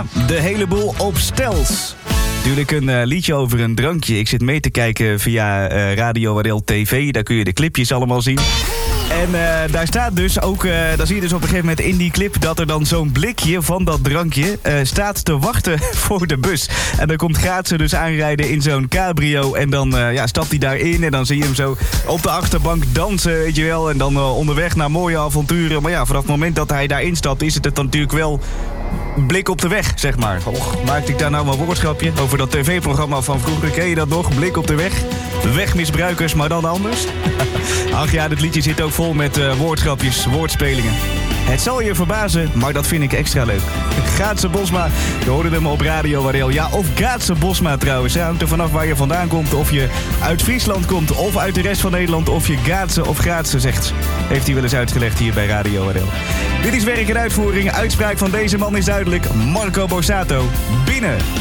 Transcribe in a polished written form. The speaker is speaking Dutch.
De hele boel op stels. Natuurlijk een liedje over een drankje. Ik zit mee te kijken via Radio Wadel TV. Daar kun je de clipjes allemaal zien. En daar staat dus ook, dan zie je dus op een gegeven moment in die clip dat er dan zo'n blikje van dat drankje staat te wachten voor de bus. En dan komt Gaatse dus aanrijden in zo'n cabrio en dan stapt hij daarin en dan zie je hem zo op de achterbank dansen, weet je wel. En dan onderweg naar mooie avonturen. Maar ja, vanaf het moment dat hij daarin stapt is het dan natuurlijk wel blik op de weg, zeg maar. Och, maakte ik daar nou een woordschapje over dat tv-programma van vroeger? Ken je dat nog? Blik op de weg? Wegmisbruikers, maar dan anders? Ach ja, dit liedje zit ook vol met woordgrapjes, woordspelingen. Het zal je verbazen, maar dat vind ik extra leuk. Gaatse Bosma, je hoorde hem op Radio Wadel. Ja, of Gaatse Bosma trouwens. Het hangt er vanaf waar je vandaan komt. Of je uit Friesland komt, of uit de rest van Nederland. Of je Gaatse of Gaatse zegt. Heeft hij wel eens uitgelegd hier bij Radio Wadel. Dit is werk en uitvoering. Uitspraak van deze man is duidelijk. Marco Borsato. Binnen.